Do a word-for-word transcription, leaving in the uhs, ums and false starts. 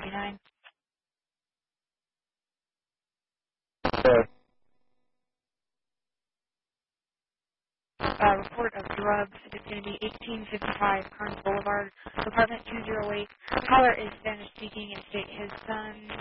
forty-nine. Okay. Uh, report of drugs. It's going to be eighteen fifty-five Kearns Boulevard, apartment two oh eight. Caller is Spanish speaking and state his son